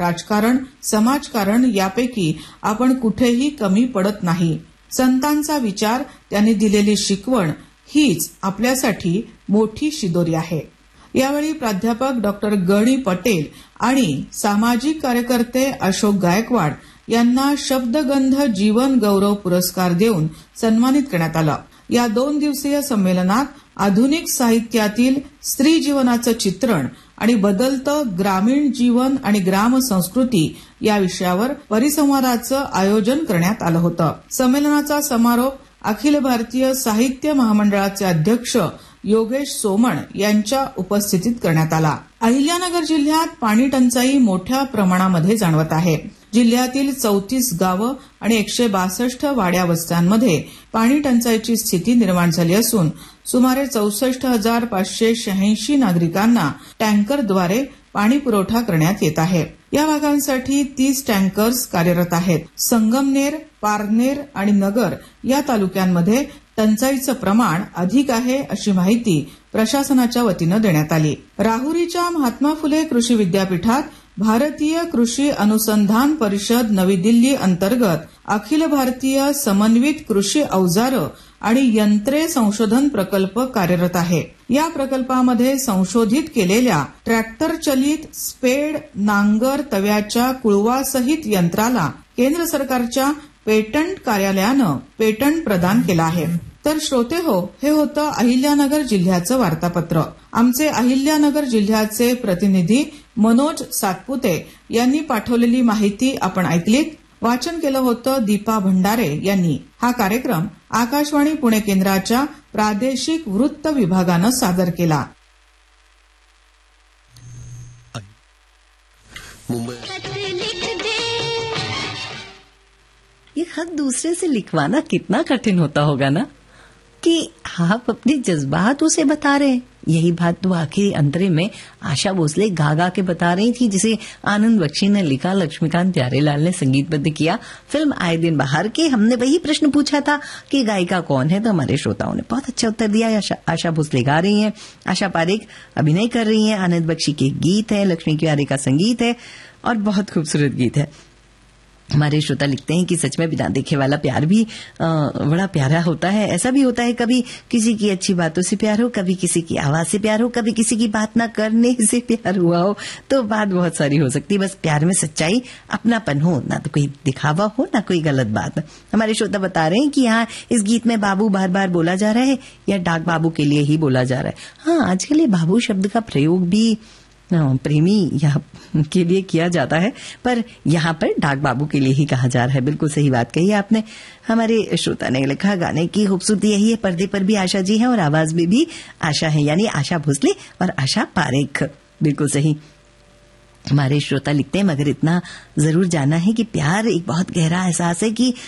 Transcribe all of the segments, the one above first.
राजकारण, समाजकारण यापैकी आपण कुठेही कमी पडत नाही. संतांचा विचार, त्यांनी दिलेली शिकवण हीच आपल्यासाठी मोठी शिदोरी आहे. यावेळी प्राध्यापक डॉक्टर गणी पटेल आणि सामाजिक कार्यकर्ते अशोक गायकवाड यांना शब्दगंध जीवन गौरव पुरस्कार देऊन सन्मानित करण्यात आलं. या 2 दिवसीय संमेलनात आधुनिक साहित्यातील स्त्री जीवनाचं चित्रण आणि बदलतं ग्रामीण जीवन आणि ग्राम संस्कृती या विषयावर परिसंवादाचं आयोजन करण्यात आलं होतं. संमेलनाचा समारोप अखिल भारतीय साहित्य महामंडळाचे अध्यक्ष योगेश सोमण यांच्या उपस्थितीत करण्यात आला. अहिल्यानगर जिल्ह्यात पाणी टंचाई मोठ्या प्रमाणामध्ये जाणवत आहे. जिल्ह्यातील 34 गावं आणि 162 वाड्या वस्त्यांमध्ये पाणी टंचाईची स्थिती निर्माण झाली असून सुमारे 64,586 नागरिकांना टँकरद्वारे पाणी पुरवठा करण्यात येत आहे. या भागांसाठी 30 टँकर्स कार्यरत आहेत. संगमनेर, पारनेर आणि नगर या तालुक्यांमध्ये टंचाईचं प्रमाण अधिक आहे अशी माहिती प्रशासनाच्या वतीनं देण्यात आली. राहुरीच्या महात्मा फुले कृषी विद्यापीठात भारतीय कृषी अनुसंधान परिषद नवी दिल्ली अंतर्गत अखिल भारतीय समन्वित कृषी अवजारं आणि यंत्रे संशोधन प्रकल्प कार्यरत आहे. या प्रकल्पामध्ये संशोधित केलेल्या ट्रॅक्टर चलित स्पेड, नांगर, तव्याच्या कुळवासहित यंत्राला केंद्र सरकारच्या पेटंट कार्यालयानं पेटंट प्रदान केलं आहे. तर श्रोते हो, हे होतं अहिल्यानगर जिल्ह्याचं वार्तापत्र. आमचे अहिल्यानगर जिल्ह्याचे प्रतिनिधी मनोज सातपुते यांनी पाठवलेली माहिती आपण ऐकलीत. वाचन केलं होतं दीपा भंडारे यांनी. हा कार्यक्रम आकाशवाणी पुणे केंद्राच्या प्रादेशिक वृत्त विभागानं सादर केला. ये खत दूसरे से लिखवाना कितना कठिन होता होगा ना, कि आप अपने जज्बात उसे बता रहे हैं. यही बात तो आखिरी अंतरे में आशा भोसले गा गा के बता रही थी, जिसे आनंद बख्शी ने लिखा, लक्ष्मीकांत प्यारेलाल ने संगीतबद्ध किया. फिल्म आए दिन बाहर के हमने वही प्रश्न पूछा था कि गायिका कौन है, तो हमारे श्रोताओं ने बहुत अच्छा उत्तर दिया. आशा भोसले गा रही हैं, आशा पारेख अभिनय कर रही हैं, आनंद बख्शी के गीत है, लक्ष्मी प्यारे का संगीत है और बहुत खूबसूरत गीत है. हमारे श्रोता लिखते हैं कि सच में बिना देखे वाला प्यार भी बड़ा प्यारा होता है. ऐसा भी होता है कभी किसी की अच्छी बातों से प्यार हो, कभी किसी की आवाज से प्यार हो, कभी किसी की बात ना करने से प्यार हुआ हो. तो बात बहुत सारी हो सकती है. बस प्यार में सच्चाई, अपनापन हो, ना तो कोई दिखावा हो, ना कोई गलत बात. हमारे श्रोता बता रहे हैं कि यहाँ इस गीत में बाबू बार बार बोला जा रहा है या डाक बाबू के लिए ही बोला जा रहा है. हाँ, आजकल ये बाबू शब्द का प्रयोग भी प्रेमी यहाँ के लिए किया जाता है, पर यहाँ पर डाक बाबू के लिए ही कहा जा रहा है. बिल्कुल सही बात कही आपने. हमारे श्रोता ने लिखा, गाने की खूबसूरती यही है, पर्दे पर भी आशा जी है और आवाज में भी आशा है, यानी आशा भोसले और आशा पारेख. बिल्कुल सही. हमारे श्रोता लिखते हैं, मगर इतना जरूर जाना है कि प्यार एक बहुत गहरा एहसास है कि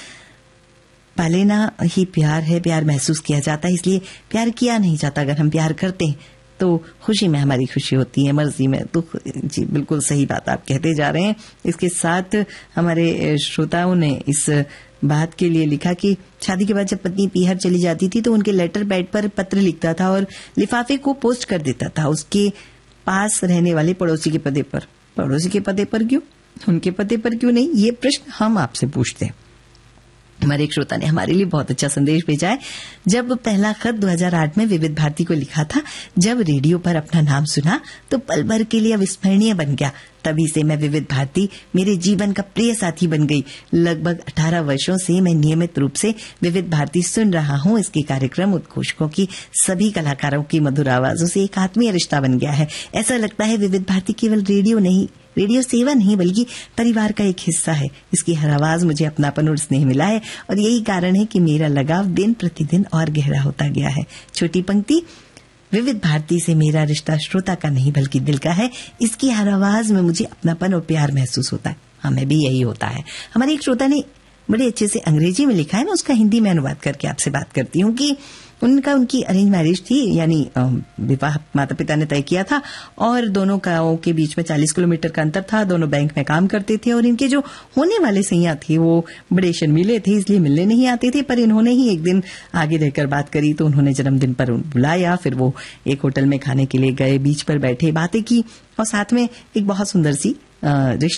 पालेना ही प्यार है, प्यार महसूस किया जाता है, इसलिए प्यार किया नहीं जाता. अगर हम प्यार करते हैं तो खुशी में हमारी खुशी होती है, मर्जी में तो जी बिल्कुल सही बात आप कहते जा रहे हैं. इसके साथ हमारे श्रोताओं ने इस बात के लिए लिखा कि शादी के बाद जब पत्नी पीहर चली जाती थी तो उनके लेटर पैड पर पत्र लिखता था और लिफाफे को पोस्ट कर देता था उसके पास रहने वाले पड़ोसी के पते पर. पड़ोसी के पते पर क्यों, उनके पते पर क्यों नहीं, ये प्रश्न हम आपसे पूछते हैं. हमारे एक श्रोता ने हमारे लिए बहुत अच्छा संदेश भेजा है. जब पहला खत 2008 में विविध भारती को लिखा था, जब रेडियो पर अपना नाम सुना तो पल भर के लिए अविस्मरणीय बन गया. तभी से मैं विविध भारती मेरे जीवन का प्रिय साथी बन गई. लगभग 18 वर्षों से मैं नियमित रूप से विविध भारती सुन रहा हूँ. इसके कार्यक्रम, उद्घोषकों की, सभी कलाकारों की मधुर आवाजों से एक आत्मीय रिश्ता बन गया है. ऐसा लगता है विविध भारती केवल रेडियो सेवा नहीं बल्कि परिवार का एक हिस्सा है. इसकी हर आवाज मुझे अपनापन और स्नेह मिला है और यही कारण है कि मेरा लगाव दिन प्रतिदिन और गहरा होता गया है. छोटी पंक्ति, विविध भारती से मेरा रिश्ता श्रोता का नहीं बल्कि दिल का है. इसकी हर आवाज में मुझे अपनापन और प्यार महसूस होता है. हमें भी यही होता है. हमारे एक श्रोता ने बड़े अच्छे से अंग्रेजी में लिखा है, मैं उसका हिंदी में अनुवाद करके आपसे बात करती हूँ कि उनकी अरेंज मैरिज थी, यानी विवाह माता पिता ने तय किया था और दोनों गांवों के बीच में 40 किलोमीटर का अंतर था. दोनों बैंक में काम करते थे और इनके जो होने वाले सैया थे वो बड़े शर्मीले थे, इसलिए मिलने नहीं आते थे. पर इन्होंने ही एक दिन आगे रहकर बात करी तो उन्होंने जन्मदिन पर बुलाया. फिर वो एक होटल में खाने के लिए गए, बीच पर बैठे, बातें की और साथ में एक बहुत सुंदर सी